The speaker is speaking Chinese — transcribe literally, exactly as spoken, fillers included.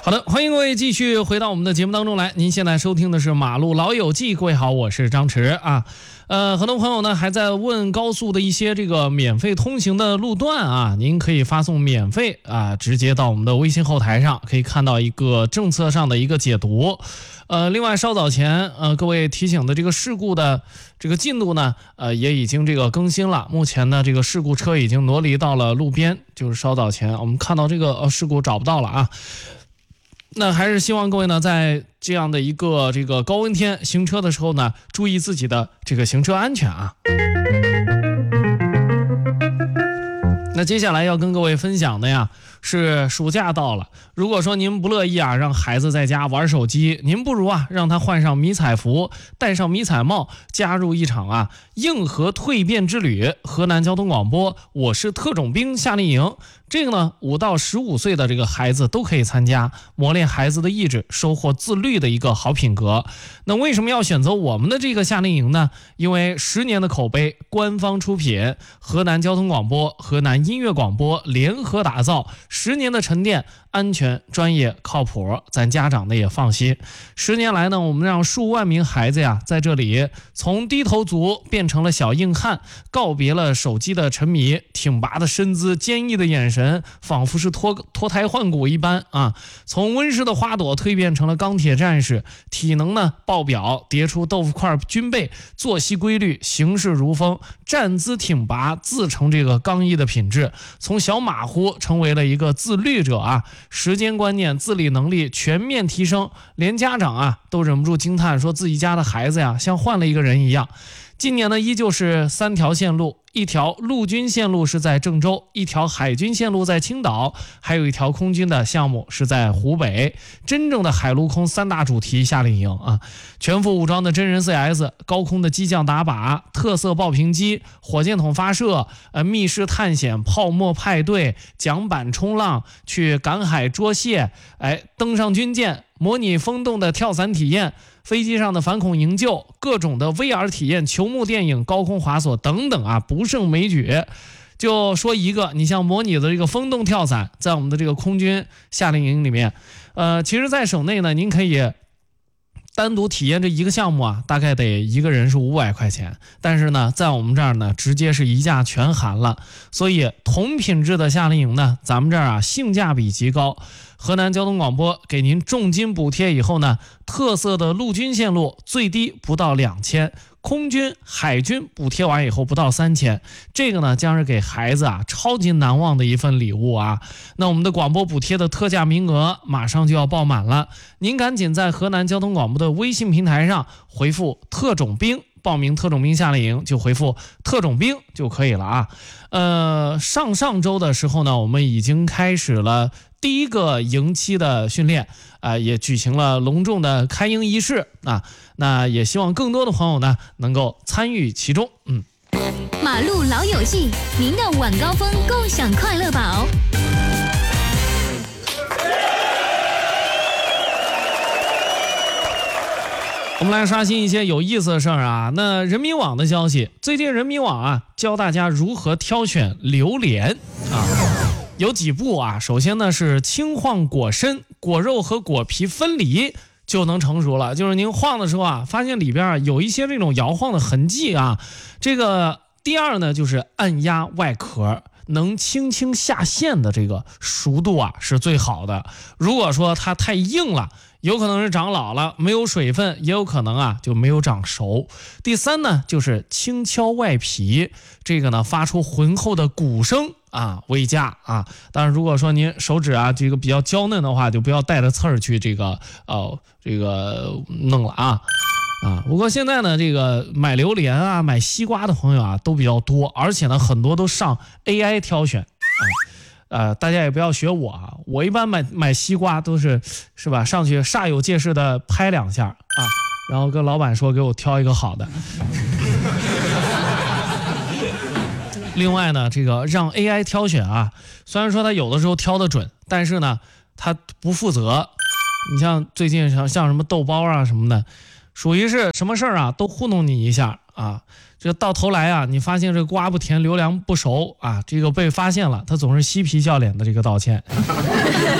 好的，欢迎各位继续回到我们的节目当中来。您现在收听的是《马路老友记》，各位好，我是张弛啊。呃，很多朋友呢还在问高速的一些这个免费通行的路段啊，您可以发送免费啊，直接到我们的微信后台上，可以看到一个政策上的一个解读。呃，另外稍早前呃各位提醒的这个事故的这个进度呢，呃也已经这个更新了。目前呢，这个事故车已经挪离到了路边，就是稍早前我们看到这个呃事故找不到了啊。那还是希望各位呢，在这样的一个这个高温天行车的时候呢，注意自己的这个行车安全啊。那接下来要跟各位分享的呀，是暑假到了。如果说您不乐意啊，让孩子在家玩手机，您不如啊，让他换上迷彩服，戴上迷彩帽，加入一场啊硬核蜕变之旅。河南交通广播，我是特种兵夏令营。这个呢，五到十五岁的这个孩子都可以参加，磨练孩子的意志，收获自律的一个好品格。那为什么要选择我们的这个夏令营呢？因为十年的口碑，官方出品，河南交通广播、河南音乐广播联合打造，十年的沉淀，安全、专业、靠谱，咱家长呢也放心。十年来呢，我们让数万名孩子呀，在这里从低头族变成了小硬汉，告别了手机的沉迷，挺拔的身姿，坚毅的眼神，仿佛是脱脱胎换骨一般啊！从温室的花朵蜕变成了钢铁战士，体能呢爆表，叠出豆腐块军备，作息规律，行事如风，站姿挺拔，自成这个刚毅的品质。从小马虎成为了一个自律者啊，时间观念、自理能力全面提升，连家长啊都忍不住惊叹，说自己家的孩子呀像换了一个人一样。今年呢，依旧是三条线路，一条陆军线路是在郑州，一条海军线路在青岛，还有一条空军的项目是在湖北。真正的海陆空三大主题夏令营啊，全副武装的真人 C S， 高空的机降打靶，特色爆屏机，火箭筒发射，呃，密室探险，泡沫派对，桨板冲浪，去赶海捉蟹，哎，登上军舰，模拟风洞的跳伞体验，飞机上的反恐营救，各种的 V R 体验，球幕电影，高空滑索等等啊，不胜枚举。就说一个，你像模拟的这个风洞跳伞，在我们的这个空军夏令营里面，呃，其实在省内呢，您可以单独体验这一个项目啊，大概得一个人是五百块钱，但是呢，在我们这儿呢，直接是一价全含了。所以同品质的夏令营呢，咱们这儿啊，性价比极高。河南交通广播给您重金补贴以后呢，特色的陆军线路最低不到两千，空军、海军补贴完以后不到三千，这个呢将是给孩子啊超级难忘的一份礼物啊。那我们的广播补贴的特价名额马上就要爆满了，您赶紧在河南交通广播的微信平台上回复特种兵，报名特种兵夏令营就回复特种兵就可以了啊。呃，上上周的时候呢，我们已经开始了第一个营期的训练啊、呃，也举行了隆重的开营仪式啊。那也希望更多的朋友呢能够参与其中。嗯， 马路老友记，您的晚高峰共享快乐宝。 我们来刷新一些有意思的事儿啊。那人民网的消息，最近人民网啊教大家如何挑选榴莲啊。有几步啊，首先呢是轻晃果身，果肉和果皮分离就能成熟了。就是您晃的时候啊，发现里边啊有一些这种摇晃的痕迹啊。这个第二呢就是按压外壳，能轻轻下陷的这个熟度啊是最好的。如果说它太硬了，有可能是长老了，没有水分，也有可能啊就没有长熟。第三呢就是轻敲外皮，这个呢发出浑厚的鼓声啊为佳啊。当然如果说您手指啊这个比较娇嫩的话，就不要带着刺儿去这个呃这个弄了啊啊。不过现在呢这个买榴莲啊买西瓜的朋友啊都比较多，而且呢很多都上 A I 挑选啊。呃，大家也不要学我啊，我一般买买西瓜都是是吧，上去煞有介事的拍两下啊，然后跟老板说给我挑一个好的。另外呢，这个让 A I 挑选啊，虽然说它有的时候挑得准，但是呢，它不负责。你像最近像像什么豆包啊什么的，属于是什么事儿啊，都糊弄你一下啊。这到头来啊，你发现这瓜不甜，榴莲不熟啊，这个被发现了，他总是嬉皮笑脸的这个道歉。